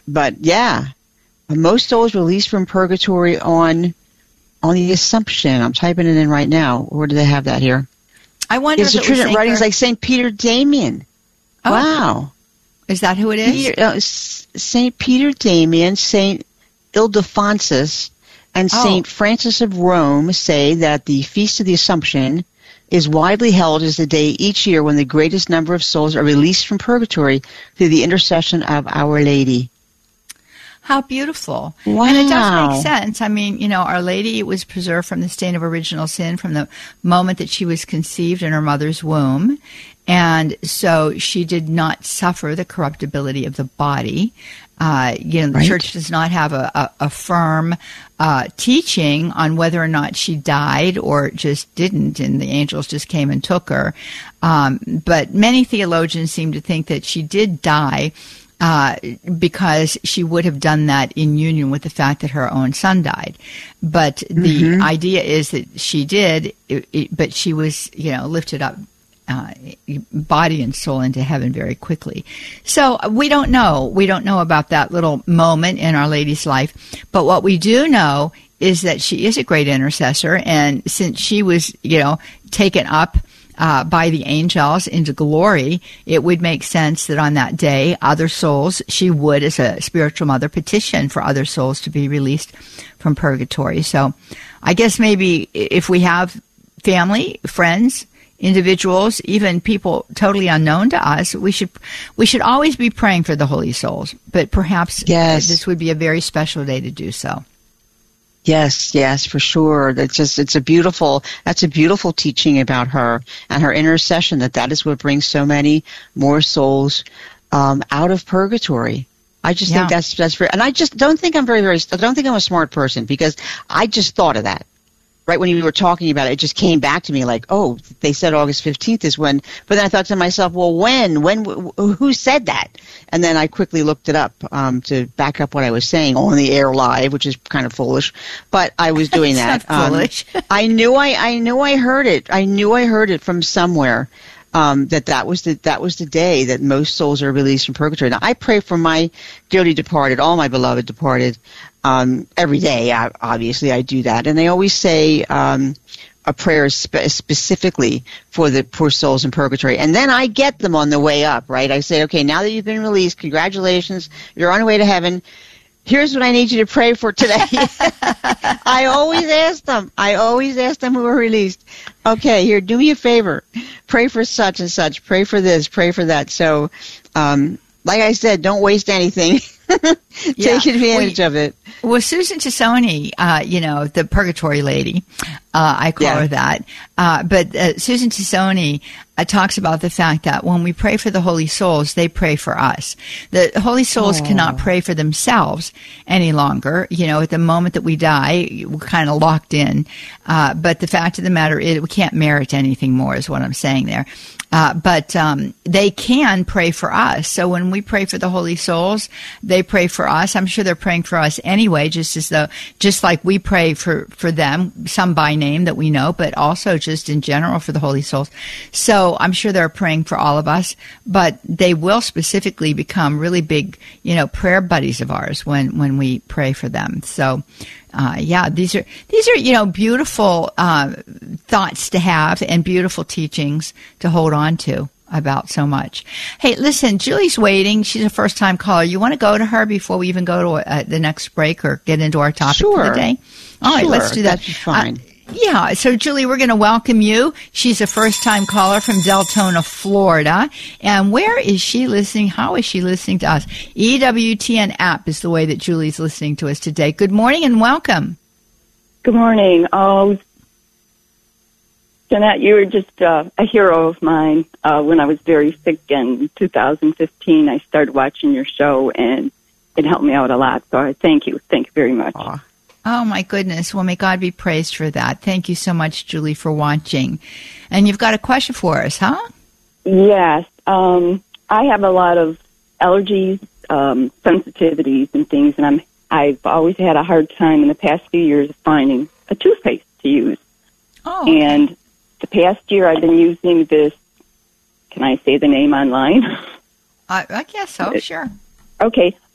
But yeah, most souls released from purgatory on the Assumption. I'm typing it in right now. Where do they have that here? I wonder if it was Trident writings like St. Peter Damian. Oh. Wow. Is that who it is? St. Peter Damian, St. Ildefonsus, and St. Francis of Rome say that the Feast of the Assumption is widely held as the day each year when the greatest number of souls are released from purgatory through the intercession of Our Lady. How beautiful. Wow. And it does make sense. I mean, Our Lady was preserved from the stain of original sin from the moment that she was conceived in her mother's womb. And so she did not suffer the corruptibility of the body. The church does not have a firm teaching on whether or not she died or just didn't, and the angels just came and took her. But many theologians seem to think that she did die because she would have done that in union with the fact that her own son died. But the idea is that she did, but she was, lifted up body and soul into heaven very quickly. So we don't know. We don't know about that little moment in Our Lady's life. But what we do know is that she is a great intercessor. And since she was, taken up by the angels into glory, it would make sense that on that day, other souls, she would, as a spiritual mother, petition for other souls to be released from purgatory. So I guess maybe if we have family, friends, individuals, even people totally unknown to us, we should always be praying for the holy souls. But perhaps this would be a very special day to do so. Yes, for sure. That's a beautiful teaching about her and her intercession. That is what brings so many more souls out of purgatory. I just think that's very, and I just don't think I'm I don't think I'm a smart person, because I just thought of that. Right when you were talking about it, it just came back to me like, oh, they said August 15th is when. But then I thought to myself, well, when? Who said that? And then I quickly looked it up to back up what I was saying on the air live, which is kind of foolish. But I was doing that. Foolish. I knew I heard it. I knew I heard it from somewhere. That was the day that most souls are released from purgatory. Now, I pray for my dearly departed, all my beloved departed, every day. Obviously, I do that, and they always say a prayer specifically for the poor souls in purgatory. And then I get them on the way up. Right? I say, okay, now that you've been released, congratulations, you're on your way to heaven. Here's what I need you to pray for today. I always ask them who are released. Okay, here, do me a favor. Pray for such and such. Pray for this. Pray for that. So, like I said, don't waste anything. Take advantage of it. Well, Susan Tassoni, the purgatory lady, I call her that. But Susan Tassoni talks about the fact that when we pray for the holy souls, they pray for us. The holy souls cannot pray for themselves any longer. At the moment that we die, we're kind of locked in. But the fact of the matter is, we can't merit anything more, is what I'm saying there. But they can pray for us. So when we pray for the holy souls, they pray for us. I'm sure they're praying for us anyway, just like we pray for them, some by name that we know, but also just in general for the holy souls. So I'm sure they're praying for all of us, but they will specifically become really big, prayer buddies of ours when we pray for them. So these are beautiful thoughts to have and beautiful teachings to hold on to about so much. Hey, listen, Julie's waiting. She's a first-time caller. You want to go to her before we even go to the next break or get into our topic for the day? All right, let's do that. That'd be fine. So Julie, we're going to welcome you. She's a first-time caller from Deltona, Florida. And where is she listening? How is she listening to us? EWTN app is the way that Julie's listening to us today. Good morning and welcome. Good morning. Oh, Jeanette, you were just a hero of mine. When I was very sick in 2015, I started watching your show, and it helped me out a lot. So I thank you. Thank you very much. Oh, my goodness. Well, may God be praised for that. Thank you so much, Julie, for watching. And you've got a question for us, huh? Yes. I have a lot of allergies, sensitivities and things, and I've always had a hard time in the past few years finding a toothpaste to use. Oh. Okay. And the past year I've been using this, can I say the name online? I guess so, sure. Okay.